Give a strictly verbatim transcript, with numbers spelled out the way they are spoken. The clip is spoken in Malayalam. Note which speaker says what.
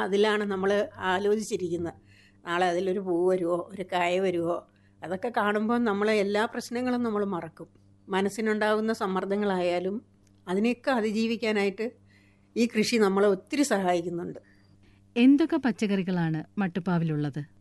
Speaker 1: അതിലാണ് നമ്മൾ ആലോചിച്ചിരിക്കുന്നത്. നാളെ അതിലൊരു പൂ വരുമോ, ഒരു കായ വരുമോ, അതൊക്കെ കാണുമ്പോൾ നമ്മൾ എല്ലാ പ്രശ്നങ്ങളും നമ്മൾ മറക്കും. മനസ്സിനുണ്ടാകുന്ന സമ്മർദ്ദങ്ങളായാലും അതിനെയൊക്കെ അതിജീവിക്കാനായിട്ട് ഈ കൃഷി നമ്മളെ ഒത്തിരി സഹായിക്കുന്നുണ്ട്.
Speaker 2: എന്തൊക്കെ പച്ചക്കറികളാണ് മട്ടുപ്പാവിലുള്ളത്?